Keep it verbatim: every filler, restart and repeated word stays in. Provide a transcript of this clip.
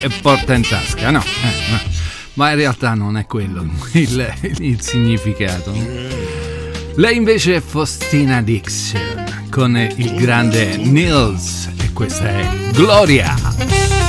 e porta in tasca, no, eh, no. Ma in realtà non è quello il, il significato. Lei invece è Faustina Dixon con il grande Nils e questa è Gloria.